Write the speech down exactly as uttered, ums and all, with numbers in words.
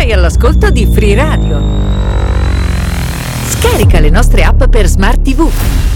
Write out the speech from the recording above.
Sei all'ascolto di Free Radio. Scarica le nostre app per Smart ti vu.